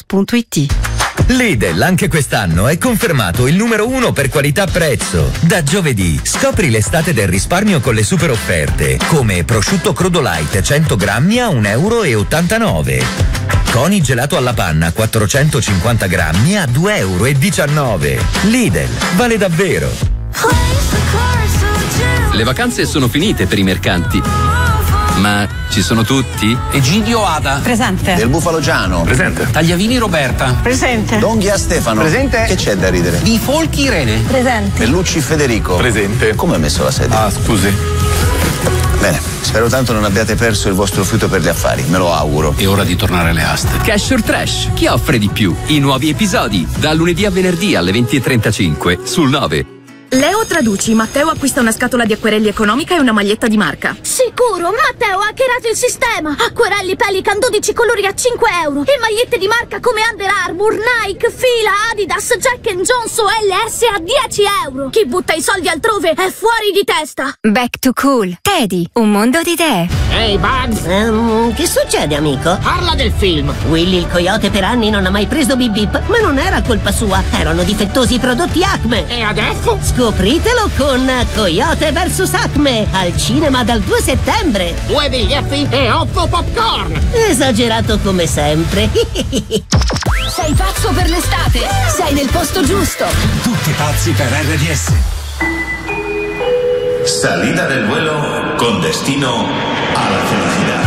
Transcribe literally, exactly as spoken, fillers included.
punto it. Lidl anche quest'anno è confermato il numero uno per qualità-prezzo. Da giovedì scopri l'estate del risparmio con le super offerte, come prosciutto crudo light cento grammi a un euro e ottantanove. Coni gelato alla panna quattrocentocinquanta grammi a due euro e diciannove. Lidl, vale davvero. Le vacanze sono finite per i mercanti, ma ci sono tutti? Egidio Ada. Presente. Del Bufalo Giano. Presente. Tagliavini Roberta. Presente. Donghia Stefano. Presente. Che c'è da ridere? Di Folchi Irene. Presente. Bellucci Federico. Presente. Come hai messo la sedia? Ah, scusi. Bene, spero tanto non abbiate perso il vostro fiuto per gli affari, me lo auguro. È ora di tornare alle aste. Cash or Trash, chi offre di più? I nuovi episodi, da lunedì a venerdì alle venti e trentacinque sul nove. Leo traduci, Matteo acquista una scatola di acquerelli economica e una maglietta di marca. Sicuro, Matteo ha hackerato il sistema. Acquerelli Pelican dodici colori a cinque euro e magliette di marca come Under Armour, Nike, Fila, Adidas, Jack and Jones o L S a dieci euro. Chi butta i soldi altrove è fuori di testa. Back to Cool. Teddy, un mondo di idee. Ehi, hey, Bugs. Um, che succede, amico? Parla del film. Willy il coyote per anni non ha mai preso Bip Bip, ma non era colpa sua. Erano difettosi i prodotti Acme. E adesso? Scopritelo con Coyote versus Acme al cinema dal due settembre. Due biglietti e otto popcorn. Esagerato come sempre. Sei pazzo per l'estate? Sei nel posto giusto. Tutti pazzi per R D S. Salida del vuelo con destino a la felicidad.